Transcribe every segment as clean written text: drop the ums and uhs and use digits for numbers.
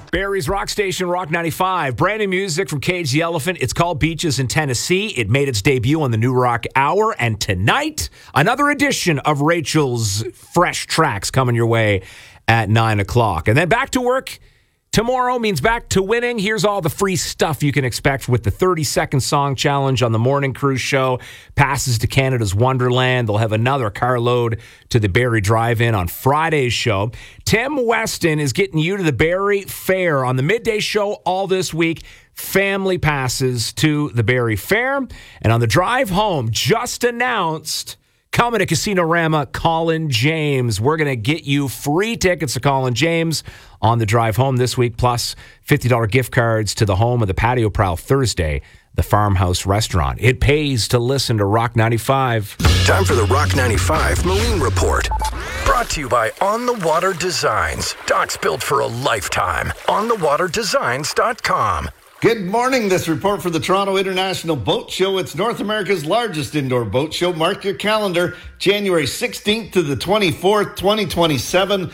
Barrie's Rock Station, Rock 95. Brand new music from Cage the Elephant. It's called Beaches in Tennessee. It made its debut on the New Rock Hour. And tonight, another edition of Rachel's Fresh Tracks coming your way at 9 o'clock. And then back to work. Tomorrow means back to winning. Here's all the free stuff you can expect with the 30-second song challenge on the Morning Cruise Show. Passes to Canada's Wonderland. They'll have another carload to the Barrie Drive-In on Friday's show. Tim Weston is getting you to the Barrie Fair on the midday show all this week. Family passes to the Barrie Fair. And on the drive home, just announced, coming to Casino-Rama, Colin James. We're going to get you free tickets to Colin James on the drive home this week, plus $50 gift cards to the home of the Patio Prowl Thursday, the Farmhouse Restaurant. It pays to listen to Rock 95. Time for the Rock 95 Marine Report. Brought to you by On the Water Designs. Docks built for a lifetime. OnTheWaterDesigns.com. Good morning. This report for the Toronto International Boat Show. It's North America's largest indoor boat show. Mark your calendar, January 16th to the 24th, 2027,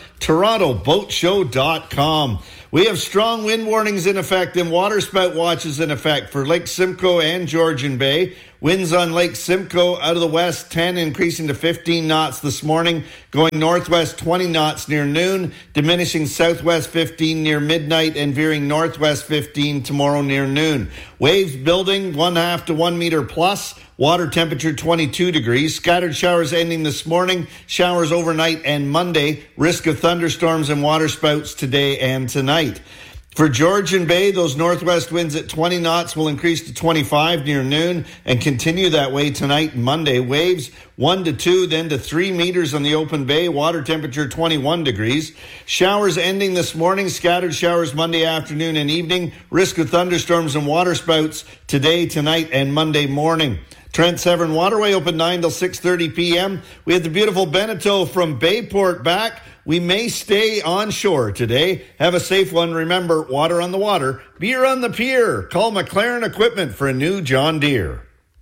TorontoBoatShow.com. We have strong wind warnings in effect and waterspout watches in effect for Lake Simcoe and Georgian Bay. Winds on Lake Simcoe out of the west 10, increasing to 15 knots this morning, going northwest 20 knots near noon, diminishing southwest 15 near midnight, and veering northwest 15 tomorrow near noon. Waves building 1/2 to 1 meter plus. Water temperature 22 degrees. Scattered showers ending this morning. Showers overnight and Monday. Risk of thunderstorms and waterspouts today and tonight. For Georgian Bay, those northwest winds at 20 knots will increase to 25 near noon and continue that way tonight and Monday. Waves 1 to 2, then to 3 meters on the open bay. Water temperature 21 degrees. Showers ending this morning. Scattered showers Monday afternoon and evening. Risk of thunderstorms and waterspouts today, tonight, and Monday morning. Trent Severn Waterway open 9 till 6:30 p.m. We have the beautiful Beneteau from Bayport back. We may stay on shore today. Have a safe one. Remember, water on the water, beer on the pier. Call McLaren Equipment for a new John Deere.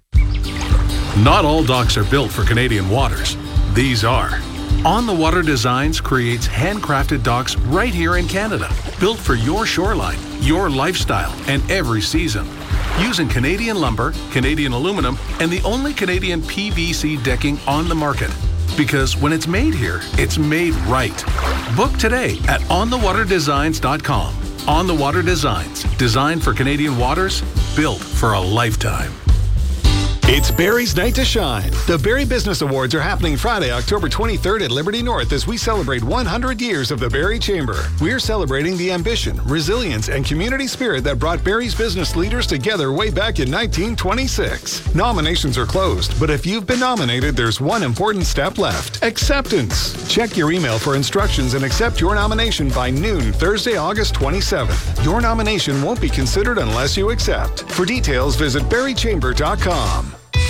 Not all docks are built for Canadian waters. These are. On the Water Designs creates handcrafted docks right here in Canada, built for your shoreline, your lifestyle, and every season. Using Canadian lumber, Canadian aluminum, and the only Canadian PVC decking on the market. Because when it's made here, it's made right. Book today at onthewaterdesigns.com. On the Water Designs, designed for Canadian waters, built for a lifetime. It's Barrie's Night to Shine. The Barrie Business Awards are happening Friday, October 23rd at Liberty North as we celebrate 100 years of the Barrie Chamber. We're celebrating the ambition, resilience, and community spirit that brought Barrie's business leaders together way back in 1926. Nominations are closed, but if you've been nominated, there's one important step left. Acceptance. Check your email for instructions and accept your nomination by noon Thursday, August 27th. Your nomination won't be considered unless you accept. For details, visit barriechamber.com.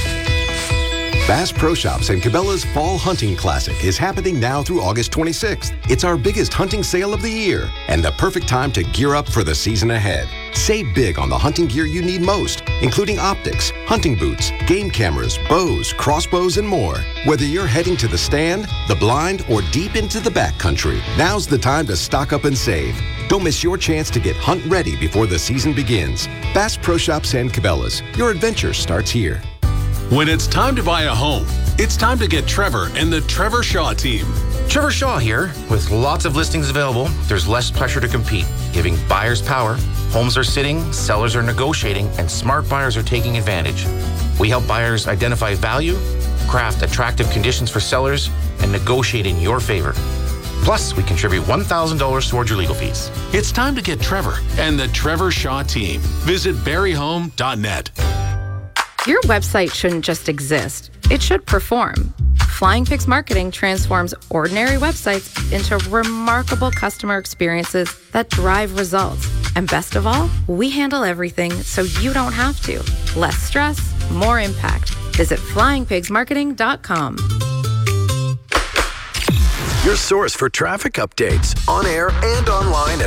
Bass Pro Shops and Cabela's Fall Hunting Classic is happening now through August 26th. It's our biggest hunting sale of the year and the perfect time to gear up for the season ahead. Save big on the hunting gear you need most, including optics, hunting boots, game cameras, bows, crossbows, and more. Whether you're heading to the stand, the blind, or deep into the backcountry, now's the time to stock up and save. Don't miss your chance to get hunt ready before the season begins. Bass Pro Shops and Cabela's. Your adventure starts here. When it's time to buy a home, it's time to get Trevor and the Trevor Shaw team. Trevor Shaw here. With lots of listings available, there's less pressure to compete, giving buyers power. Homes are sitting, sellers are negotiating, and smart buyers are taking advantage. We help buyers identify value, craft attractive conditions for sellers, and negotiate in your favor. Plus, we contribute $1,000 towards your legal fees. It's time to get Trevor and the Trevor Shaw team. Visit barriehome.net. Your website shouldn't just exist. It should perform. Flying Pigs Marketing transforms ordinary websites into remarkable customer experiences that drive results. And best of all, we handle everything so you don't have to. Less stress, more impact. Visit flyingpigsmarketing.com. Your source for traffic updates on air and online at